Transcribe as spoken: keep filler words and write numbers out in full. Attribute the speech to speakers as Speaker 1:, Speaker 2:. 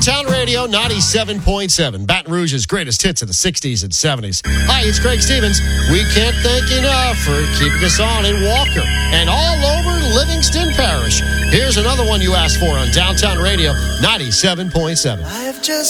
Speaker 1: Downtown Radio ninety-seven point seven, Baton Rouge's greatest hits of the sixties and seventies. Hi, it's Craig Stevens. We can't thank you enough for keeping us on in Walker and all over Livingston Parish. Here's another one you asked for on Downtown Radio ninety-seven point seven.
Speaker 2: I've just